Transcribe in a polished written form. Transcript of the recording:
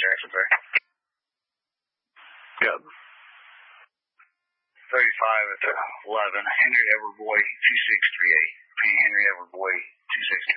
Jackson Fair. Yep. 35 at 11. Henry Edward Boy 2638. Henry Edward Boy